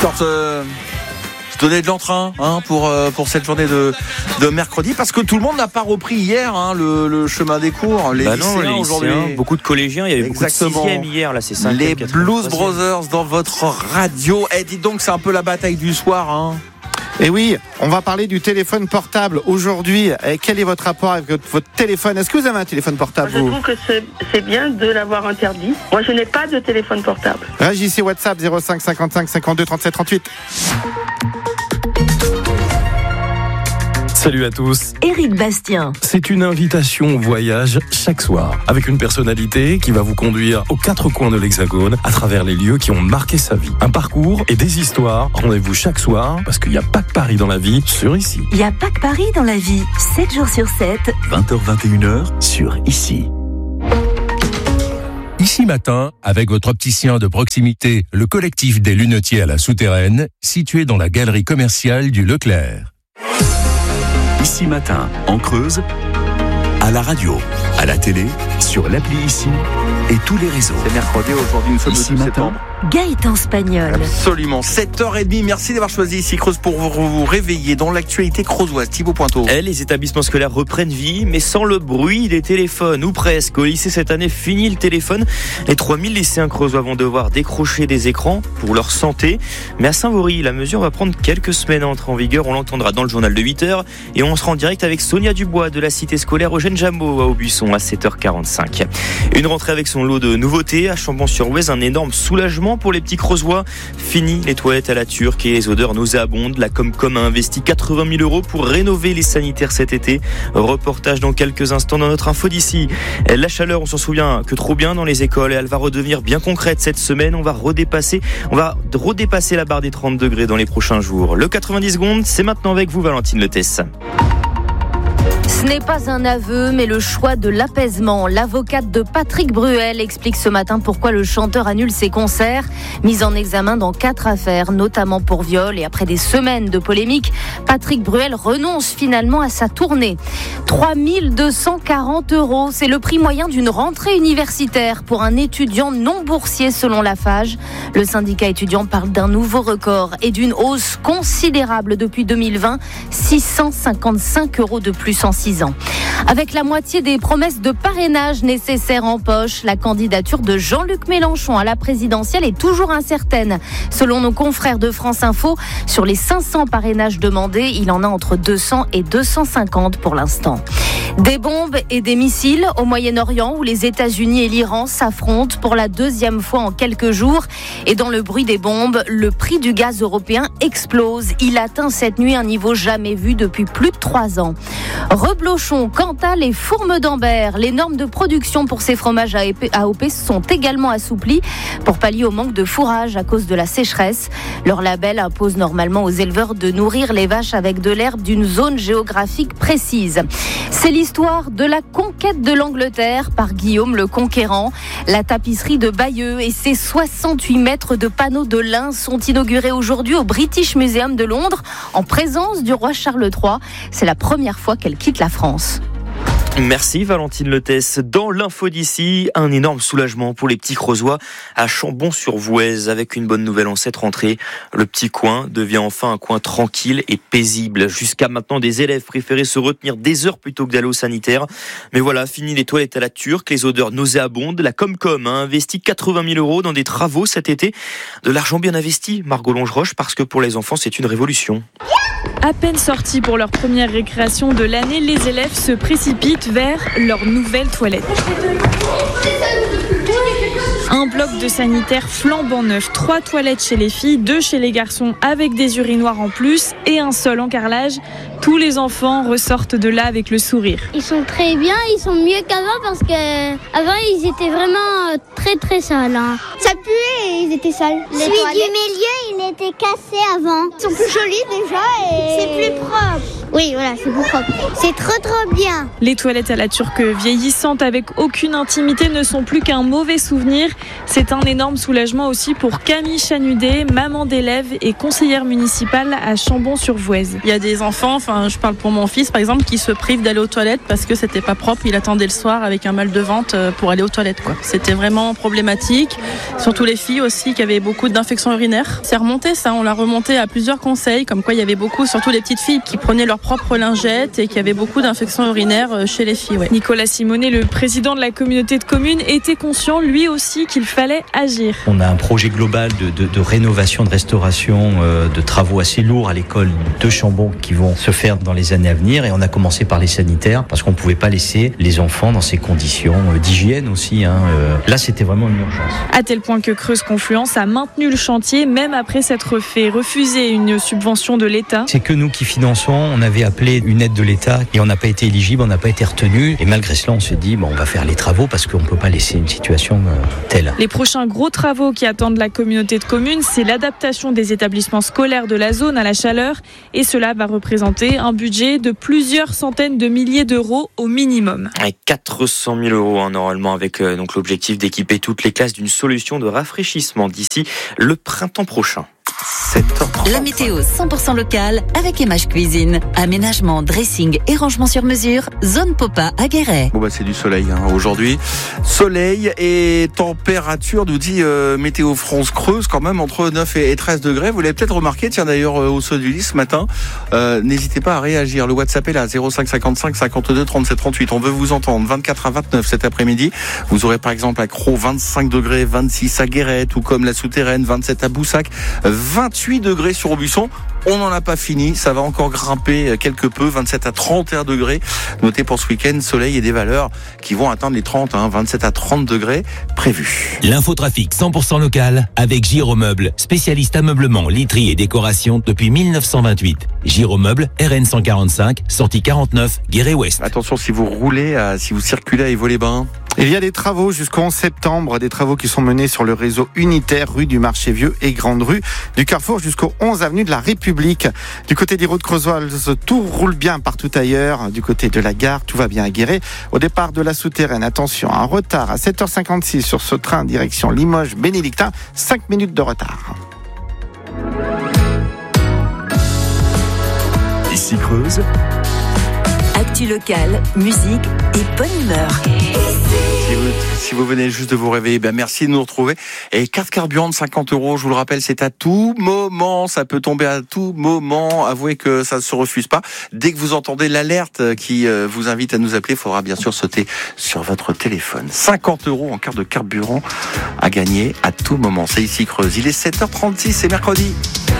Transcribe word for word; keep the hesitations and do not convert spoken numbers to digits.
Histoire de se donner de l'entrain hein, pour, euh, pour cette journée de, de mercredi, parce que tout le monde n'a pas repris hier hein, le, le chemin des cours. Les bah lycéens, non, les aujourd'hui. lycéens, beaucoup de collégiens, il y avait Exactement. beaucoup de sixième hier, là c'est cinquième, Les quatrième, Blues troisième. Brothers dans votre radio. Eh, dites donc, c'est un peu la bataille du soir. Hein. Et oui, on va parler du téléphone portable aujourd'hui. Et quel est votre rapport avec votre, votre téléphone ? Est-ce que vous avez un téléphone portable, Je vous ? trouve que c'est, c'est bien de l'avoir interdit. Moi, je n'ai pas de téléphone portable. Réagissez WhatsApp zéro cinq cinquante-cinq cinquante-deux trente-sept trente-huit. Salut à tous. Éric Bastien. C'est une invitation au voyage chaque soir, avec une personnalité qui va vous conduire aux quatre coins de l'Hexagone, à travers les lieux qui ont marqué sa vie. Un parcours et des histoires. Rendez-vous chaque soir, parce qu'il n'y a pas que Paris dans la vie, sur Ici. Il n'y a pas que Paris dans la vie. sept jours sur sept. vingt heures vingt et une heures sur Ici. Ici Matin, avec votre opticien de proximité, le collectif des lunetiers à la Souterraine, situé dans la galerie commerciale du Leclerc. Ici Matin, en Creuse, à la radio, à la télé, sur l'appli Ici et tous les réseaux. C'est mercredi, aujourd'hui, nous sommes Ici le douze Matin. septembre. Gaëtan Spagnol. Absolument. sept heures trente. Merci d'avoir choisi Ici Creuse pour vous, vous réveiller dans l'actualité creusoise. Thibaut Pointeau. Eh, les établissements scolaires reprennent vie, mais sans le bruit des téléphones, ou presque. Au lycée, cette année, fini le téléphone. Les trois mille lycéens creusois vont devoir décrocher des écrans pour leur santé. Mais à Saint-Vaury, la mesure va prendre quelques semaines à entrer en vigueur. On l'entendra dans le journal de huit heures. Et on sera en direct avec Sonia Dubois de la cité scolaire Eugène Jameau à Aubusson à sept heures quarante-cinq. Une rentrée avec son lot de nouveautés. À Chambon-sur-Oise, un énorme soulagement pour les petits creusois. Fini les toilettes à la turque et les odeurs nauséabondes. La Comcom a investi quatre-vingt mille euros pour rénover les sanitaires cet été. Reportage dans quelques instants dans notre info d'ici. La chaleur, on s'en souvient que trop bien dans les écoles, et elle va redevenir bien concrète cette semaine. On va redépasser, on va redépasser la barre des trente degrés dans les prochains jours. Le quatre-vingt-dix secondes, c'est maintenant avec vous, Valentine Letès. Ce n'est pas un aveu, mais le choix de l'apaisement. L'avocate de Patrick Bruel explique ce matin pourquoi le chanteur annule ses concerts. Mis en examen dans quatre affaires, notamment pour viol. Et après des semaines de polémique, Patrick Bruel renonce finalement à sa tournée. trois mille deux cent quarante euros, c'est le prix moyen d'une rentrée universitaire pour un étudiant non boursier selon la Fage. Le syndicat étudiant parle d'un nouveau record et d'une hausse considérable depuis deux mille vingt. six cent cinquante-cinq euros de plus en six ans. Avec la moitié des promesses de parrainage nécessaires en poche, la candidature de Jean-Luc Mélenchon à la présidentielle est toujours incertaine. Selon nos confrères de France Info, sur les cinq cents parrainages demandés, il en a entre deux cents et deux cent cinquante pour l'instant. Des bombes et des missiles au Moyen-Orient où les États-Unis et l'Iran s'affrontent pour la deuxième fois en quelques jours. Et dans le bruit des bombes, le prix du gaz européen explose. Il atteint cette nuit un niveau jamais vu depuis plus de trois ans. Reblochon, Cantal et Fourme d'Ambert. Les normes de production pour ces fromages A O P sont également assouplies pour pallier au manque de fourrage à cause de la sécheresse. Leur label impose normalement aux éleveurs de nourrir les vaches avec de l'herbe d'une zone géographique précise. C'est l'histoire de la conquête de l'Angleterre par Guillaume le Conquérant. La tapisserie de Bayeux et ses soixante-huit mètres de panneaux de lin sont inaugurés aujourd'hui au British Museum de Londres en présence du roi Charles trois. C'est la première fois qu'elle quitte la France. Merci Valentine Letès. Dans l'info d'ici, un énorme soulagement pour les petits creusois à Chambon-sur-Voueize. Avec une bonne nouvelle en cette rentrée, le petit coin devient enfin un coin tranquille et paisible. Jusqu'à maintenant, des élèves préféraient se retenir des heures plutôt que d'aller au sanitaire. Mais voilà, fini les toilettes à la turque, les odeurs nauséabondes. La Comcom a investi quatre-vingt mille euros dans des travaux cet été. De l'argent bien investi, Margot Longeroche, parce que pour les enfants, c'est une révolution. À peine sortis pour leur première récréation de l'année, les élèves se précipitent vers leur nouvelle toilette. Un bloc de sanitaire flambant neuf, trois toilettes chez les filles, deux chez les garçons avec des urinoirs en plus et un sol en carrelage. Tous les enfants ressortent de là avec le sourire. Ils sont très bien, ils sont mieux qu'avant parce qu'avant ils étaient vraiment très très sales. Hein. Ça puait et ils étaient sales. Les Celui toilettes. Du milieu il était cassé avant. Ils sont plus jolis déjà et c'est plus propre. Oui, voilà, c'est plus propre. C'est trop trop bien. Les toilettes à la turque vieillissantes avec aucune intimité ne sont plus qu'un mauvais souvenir. C'est un énorme soulagement aussi pour Camille Chanudet, maman d'élève et conseillère municipale à Chambon-sur-Voueize. Il y a des enfants, enfin je parle pour mon fils par exemple, qui se privent d'aller aux toilettes parce que c'était pas propre. Il attendait le soir avec un mal de ventre pour aller aux toilettes, quoi. C'était vraiment problématique. Surtout les filles aussi qui avaient beaucoup d'infections urinaires. C'est remonté ça, on l'a remonté à plusieurs conseils, comme quoi il y avait beaucoup, surtout les petites filles qui prenaient leur propre lingette et qui avaient beaucoup d'infections urinaires chez les filles. Ouais. Nicolas Simonet, le président de la communauté de communes, était conscient lui aussi qu'il fallait agir. On a un projet global de, de, de rénovation, de restauration, euh, de travaux assez lourds à l'école de Chambon qui vont se faire dans les années à venir et on a commencé par les sanitaires parce qu'on ne pouvait pas laisser les enfants dans ces conditions euh, d'hygiène aussi. Hein, euh. Là, c'était vraiment une urgence. À tel point que Creuse Confluence a maintenu le chantier même après s'être fait refuser une subvention de l'État. C'est que nous qui finançons, on avait appelé une aide de l'État et on n'a pas été éligible, on n'a pas été retenu. Et malgré cela, on s'est dit, bon, on va faire les travaux parce qu'on ne peut pas laisser une situation euh, telle. Les prochains gros travaux qui attendent la communauté de communes, c'est l'adaptation des établissements scolaires de la zone à la chaleur. Et cela va représenter un budget de plusieurs centaines de milliers d'euros au minimum. Avec quatre cent mille euros hein, normalement, avec euh, donc l'objectif d'équiper toutes les classes d'une solution de rafraîchissement d'ici le printemps prochain. sept heures trente. La météo cent pour cent locale avec Image Cuisine. Aménagement, dressing et rangement sur mesure. Zone Popa à Guéret. Bon bah c'est du soleil hein, aujourd'hui. Soleil et température, nous dit euh, Météo France Creuse, quand même entre neuf et treize degrés. Vous l'avez peut-être remarqué, tiens d'ailleurs euh, au saut du lit ce matin. Euh, n'hésitez pas à réagir. Le WhatsApp est là, zéro cinq cinquante-cinq cinquante-deux trente-sept trente-huit. On veut vous entendre. vingt-quatre à vingt-neuf cet après-midi. Vous aurez par exemple à Crau vingt-cinq degrés, vingt-six à Guéret, tout comme la Souterraine, vingt-sept à Boussac, vingt-huit degrés sur Aubusson. On n'en a pas fini, ça va encore grimper quelque peu, vingt-sept à trente et un degrés. Notez pour ce week-end, soleil et des valeurs qui vont atteindre les trente, hein, vingt-sept à trente degrés prévus. L'infotrafic cent pour cent local avec Giromeuble, spécialiste ameublement, literie et décoration depuis mille neuf cent vingt-huit. Giromeuble, R N cent quarante-cinq, sortie quarante-neuf, Guéret-Ouest. Attention si vous roulez, à, si vous circulez à Évaux-les-Bains. Il y a des travaux jusqu'au onze septembre, des travaux qui sont menés sur le réseau unitaire rue du Marché Vieux et Grande Rue du Carrefour jusqu'au onze avenue de la République. Du côté des routes creusoises, tout roule bien partout ailleurs. Du côté de la gare, tout va bien à Guéret. Au départ de la Souterraine, attention, un retard à sept heures cinquante-six sur ce train direction Limoges-Bénédictin, cinq minutes de retard. Ici Creuse. Actu locale, musique et bonne humeur. Si vous, si vous venez juste de vous réveiller, ben merci de nous retrouver. Et carte carburant de cinquante euros, je vous le rappelle, c'est à tout moment. Ça peut tomber à tout moment. Avouez que ça ne se refuse pas. Dès que vous entendez l'alerte qui vous invite à nous appeler, il faudra bien sûr sauter sur votre téléphone. cinquante euros en carte de carburant à gagner à tout moment. C'est ici Creuse. Il est sept heures trente-six, c'est mercredi.